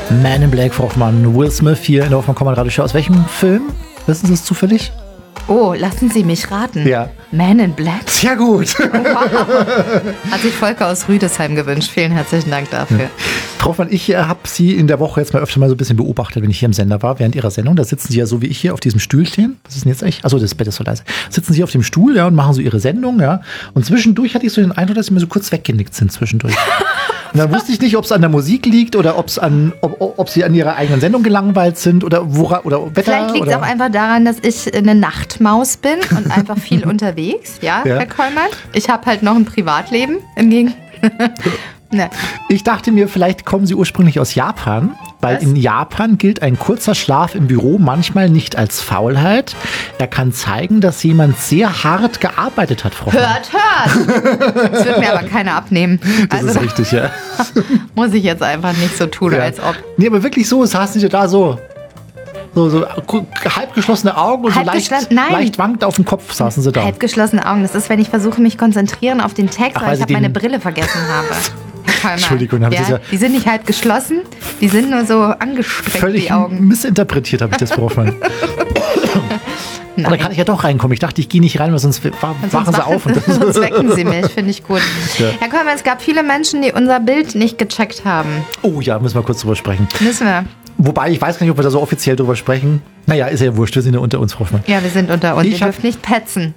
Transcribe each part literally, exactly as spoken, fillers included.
Man in Black, Frau Hoffmann, Will Smith hier in der Hoffmann-Kommann-Radio-Show. Aus welchem Film? Wissen Sie es zufällig? Oh, lassen Sie mich raten. Ja. Man in Black? Sehr gut. Oh, wow. Hat sich Volker aus Rüdesheim gewünscht. Vielen herzlichen Dank dafür. Ja. Frau Hoffmann, ich äh, habe Sie in der Woche jetzt mal öfter mal so ein bisschen beobachtet, wenn ich hier im Sender war, während Ihrer Sendung. Da sitzen Sie ja so wie ich hier auf diesem Stühlchen. Was ist denn jetzt eigentlich? Achso, das Bett ist so leise. Sitzen Sie auf dem Stuhl, ja, und machen so Ihre Sendung, ja. Und zwischendurch hatte ich so den Eindruck, dass Sie mir so kurz weggenickt sind zwischendurch. Und dann wusste ich nicht, ob es an der Musik liegt oder ob's an, ob, ob Sie an Ihrer eigenen Sendung gelangweilt sind oder wora, oder Wetter. Vielleicht liegt es auch einfach daran, dass ich eine Nachtmaus bin und einfach viel unterwegs, ja, ja. Herr Kollmann. Ich habe halt noch ein Privatleben im Gegenteil. Ne. Ich dachte mir, vielleicht kommen Sie ursprünglich aus Japan, weil Was? in Japan gilt ein kurzer Schlaf im Büro manchmal nicht als Faulheit. Er kann zeigen, dass jemand sehr hart gearbeitet hat, Frau Hört, hört! Das wird mir aber keiner abnehmen. Das also, ist richtig, ja. Muss ich jetzt einfach nicht so tun, ja. als ob. Nee, aber wirklich so, saßen Sie da so. So, so halb geschlossene Augen und halb so leicht, leicht wankend auf dem Kopf saßen Sie da. Halb geschlossene Augen, das ist, wenn ich versuche, mich konzentrieren auf den Text, Ach, weil, weil ich hab meine Brille vergessen habe. Entschuldigung, haben ja, Sie ja die sind nicht halb geschlossen, die sind nur so angestreckt, völlig die Augen. Missinterpretiert habe ich das, Frau Hoffmann. Da kann ich ja doch reinkommen. Ich dachte, ich gehe nicht rein, weil sonst wachen sonst Sie auf. Und sonst wecken Sie mich, finde ich gut. Ja. Herr Kollmann, es gab viele Menschen, die unser Bild nicht gecheckt haben. Oh ja, müssen wir kurz drüber sprechen. Müssen wir. Wobei, ich weiß gar nicht, ob wir da so offiziell drüber sprechen. Naja, ist ja wurscht, wir sind ja unter uns, Frau Hoffmann. Ja, wir sind unter uns. Ich Ihr dürft nicht petzen.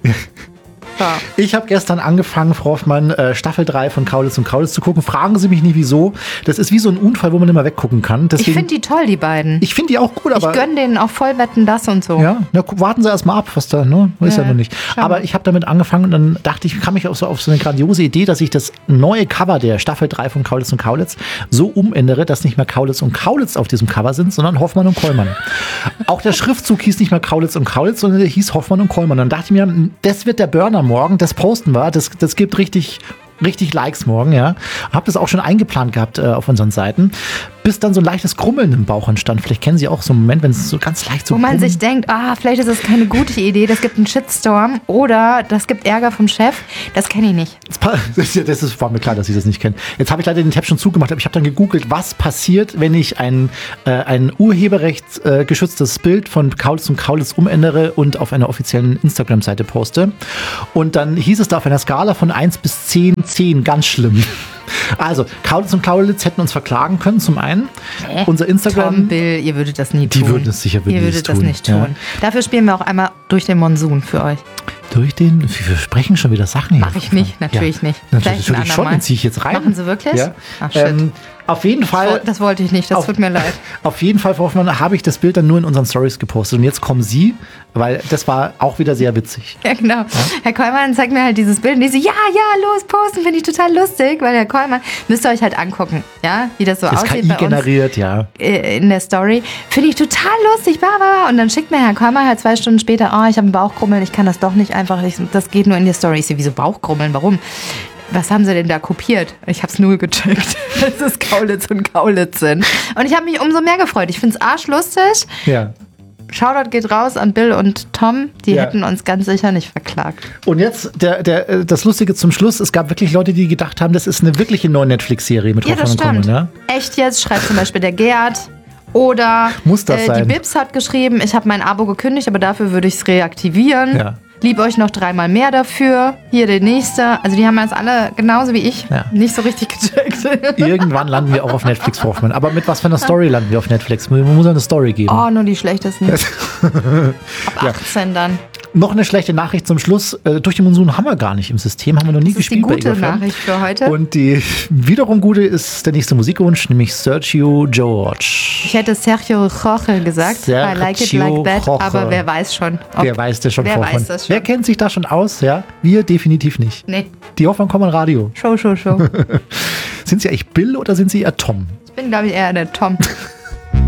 So. Ich habe gestern angefangen, Frau Hoffmann, äh, Staffel drei von Kaulitz und Kaulitz zu gucken. Fragen Sie mich nicht, wieso. Das ist wie so ein Unfall, wo man immer weggucken kann. Deswegen, ich finde die toll, die beiden. Ich finde die auch gut, aber... Ich gönne denen auch Vollwetten das und so. Ja, na, warten Sie erst mal ab, was da, ne? Ist ja, ja noch nicht. Aber ich habe damit angefangen und dann dachte ich, kam ich auf so, auf so eine grandiose Idee, dass ich das neue Cover der Staffel drei von Kaulitz und Kaulitz so umändere, dass nicht mehr Kaulitz und Kaulitz auf diesem Cover sind, sondern Hoffmann und Kollmann. Auch der Schriftzug hieß nicht mehr Kaulitz und Kaulitz, sondern der hieß Hoffmann und Kollmann. Dann dachte ich mir, das wird der Burner morgen, das posten wir, das, das gibt richtig... richtig Likes morgen, ja. Hab das auch schon eingeplant gehabt äh, auf unseren Seiten. Bis dann so ein leichtes Krummeln im Bauch entstand. Vielleicht kennen Sie auch so einen Moment, wenn es so ganz leicht so Wo man krummeln. sich denkt, ah, vielleicht ist das keine gute Idee, das gibt einen Shitstorm oder das gibt Ärger vom Chef. Das kenne ich nicht. Das, das ist, war mir klar, dass Sie das nicht kennen. Jetzt habe ich leider den Tab schon zugemacht, aber ich habe dann gegoogelt, was passiert, wenn ich ein, äh, ein urheberrechtsgeschütztes äh, Bild von Kaulitz und Kaulitz umändere und auf einer offiziellen Instagram-Seite poste. Und dann hieß es da auf einer Skala von eins bis zehn, zehn, ganz schlimm. Also, Kaulitz und Kaulitz hätten uns verklagen können, zum einen. Äh, Unser Instagram... Tom, Bill, ihr würdet das nie tun. Die würden es sicher würden Ihr würdet das tun. nicht tun. Ja. Dafür spielen wir auch einmal durch den Monsun für euch. Durch den... Wir sprechen schon wieder Sachen hier. Mach ich nicht, natürlich ja. nicht. Natürlich, natürlich schon, den ziehe ich jetzt rein. Machen Sie wirklich? Ja. Ach, shit. Ähm, auf jeden Fall... Das wollte ich nicht, das auf, tut mir leid. Auf jeden Fall, Frau Hoffmann, habe ich das Bild dann nur in unseren Stories gepostet. Und jetzt kommen Sie, weil das war auch wieder sehr witzig. Ja, genau. Ja? Herr Kollmann zeigt mir halt dieses Bild und ich so, ja, ja, los, posten, finde ich total lustig. Weil Herr Kollmann, müsst ihr euch halt angucken, ja, wie das so das aussieht K I bei generiert, uns ja. in der Story. Finde ich total lustig, bla, bla. Und dann schickt mir Herr Kollmann halt zwei Stunden später, oh, ich habe einen Bauchkrummeln, ich kann das doch nicht einfach, ich, das geht nur in die Story. Ich so, wieso Bauchkrummeln, warum? Was haben sie denn da kopiert? Ich hab's null gecheckt, dass es Kaulitz und Kaulitz sind. Und ich habe mich umso mehr gefreut. Ich find's arschlustig. Ja. Shoutout geht raus an Bill und Tom. Die ja. hätten uns ganz sicher nicht verklagt. Und jetzt der, der, das Lustige zum Schluss. Es gab wirklich Leute, die gedacht haben, das ist eine wirkliche neue Netflix-Serie mit ja, Hoffmann das und stimmt. Kollmann. Ja? Echt jetzt, schreibt zum Beispiel der Gerd. Oder Muss das äh, sein? die Bibs hat geschrieben, ich habe mein Abo gekündigt, aber dafür würde ich es reaktivieren. Ja. Lieb euch noch dreimal mehr dafür. Hier der nächste. Also die haben jetzt alle, genauso wie ich, ja. nicht so richtig gecheckt. Irgendwann landen wir auch auf Netflix, Frau Hoffmann. Aber mit was für einer Story landen wir auf Netflix? Man muss eine Story geben. Oh, nur die schlechtesten. Ab achtzehn ja. dann. Noch eine schlechte Nachricht zum Schluss. Äh, durch den Monsun haben wir gar nicht im System, haben wir noch nie das gespielt. Das ist die gute Nachricht für heute. Und die wiederum gute ist der nächste Musikwunsch, nämlich Sergio George. Ich hätte Sergio Jorge gesagt. Sergio I like it like that, Jorge. aber wer weiß schon. Wer weiß das schon wer vorher. Weiß das schon. Wer kennt sich da schon aus? Ja, wir definitiv nicht. Nee. Die Hoffmann kommen Radio. Show, show, show. Sind Sie eigentlich Bill oder sind Sie eher Tom? Ich bin, glaube ich, eher der Tom.